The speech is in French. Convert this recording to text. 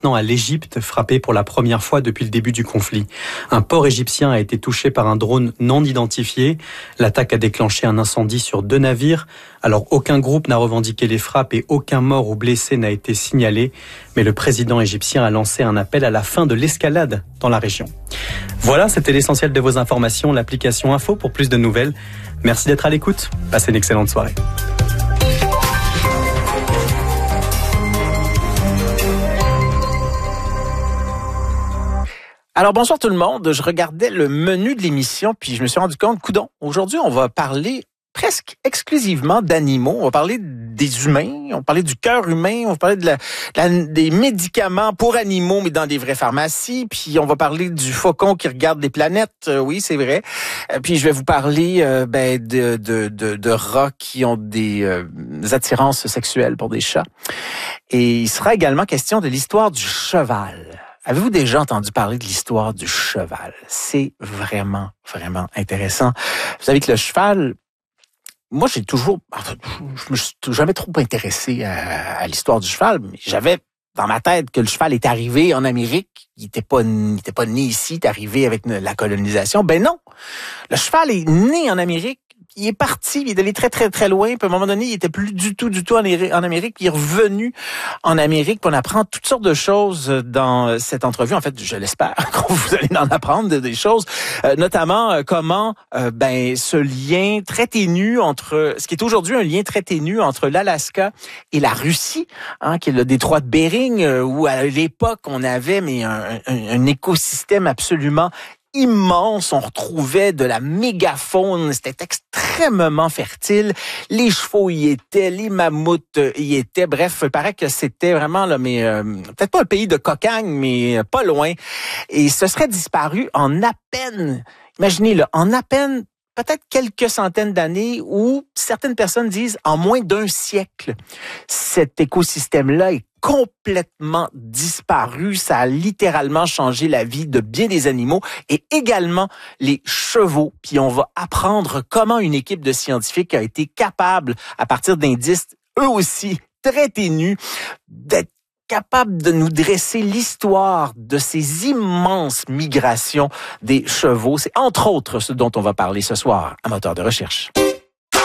maintenant à l'Égypte, frappée pour la première fois depuis le début du conflit. Un port égyptien a été touché par un drone non identifié. L'attaque a déclenché un incendie sur 2 navires. Alors aucun groupe n'a revendiqué les frappes et aucun mort ou blessé n'a été signalé. Mais le président égyptien a lancé un appel à la fin de l'escalade dans la région. Voilà, c'était l'essentiel de vos informations. L'application Info pour plus de nouvelles. Merci d'être à l'écoute. Passez une excellente soirée. Alors bonsoir tout le monde, je regardais le menu de l'émission puis je me suis rendu compte, coudonc, aujourd'hui on va parler presque exclusivement d'animaux, on va parler des humains, on va parler du cœur humain, on va parler des médicaments pour animaux mais dans des vraies pharmacies, puis on va parler du faucon qui regarde les planètes, oui c'est vrai, puis je vais vous parler de rats qui ont des attirances sexuelles pour des chats, et il sera également question de l'histoire du cheval. Avez-vous déjà entendu parler de l'histoire du cheval? C'est vraiment, vraiment intéressant. Vous savez que le cheval, moi je me suis jamais trop intéressé à l'histoire du cheval, mais j'avais dans ma tête que le cheval est arrivé en Amérique. Il était pas né ici, il est arrivé avec la colonisation. Ben non! Le cheval est né en Amérique. Il est parti, il est allé très, très, très loin. Puis à un moment donné, il était plus du tout en Amérique. Puis il est revenu en Amérique. Puis on apprend toutes sortes de choses dans cette entrevue. En fait, je l'espère que vous allez en apprendre des choses. Notamment comment ce lien très ténu entre... Ce qui est aujourd'hui un lien très ténu entre l'Alaska et la Russie, qui est le détroit de Bering, où à l'époque, on avait un écosystème absolument immense, on retrouvait de la mégafaune, c'était extrêmement fertile, les chevaux y étaient, les mammouths y étaient, bref, il paraît que c'était vraiment là, mais peut-être pas un pays de cocagne, mais pas loin, et ce serait disparu en à peine, imaginez là, en à peine peut-être quelques centaines d'années, ou certaines personnes disent en moins d'un siècle. Cet écosystème-là est complètement disparu. Ça a littéralement changé la vie de bien des animaux et également les chevaux. Puis on va apprendre comment une équipe de scientifiques a été capable, à partir d'indices eux aussi très ténus, d'être capable de nous dresser l'histoire de ces immenses migrations des chevaux. C'est entre autres ce dont on va parler ce soir à Moteur de recherche.